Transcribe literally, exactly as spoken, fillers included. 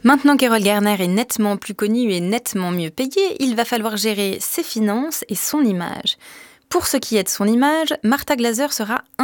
Maintenant qu'Errol Garner est nettement plus connu et nettement mieux payé, il va falloir gérer ses finances et son image. Pour ce qui est de son image, Martha Glaser sera